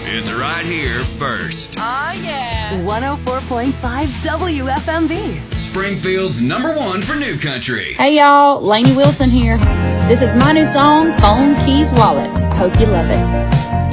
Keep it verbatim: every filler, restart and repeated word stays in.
It's right here first. Oh, yeah. one oh four point five W F M V. Springfield's number one for new country. Hey, y'all. Lainey Wilson here. This is my new song, Phone Keys Wallet. I hope you love it.